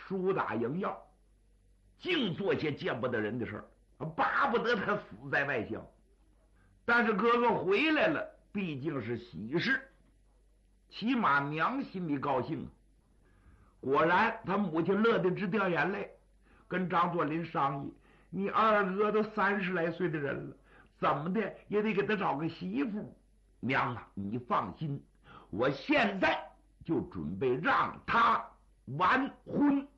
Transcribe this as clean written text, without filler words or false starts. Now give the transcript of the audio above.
树大应要，净做些见不得人的事儿，巴不得他死在外乡。但是哥哥回来了，毕竟是喜事，起码娘心里高兴。果然他母亲乐得直掉眼泪，跟张作霖商议，你二哥都30来岁的人了，怎么的也得给他找个媳妇。娘啊，你放心，我现在就准备让他完婚。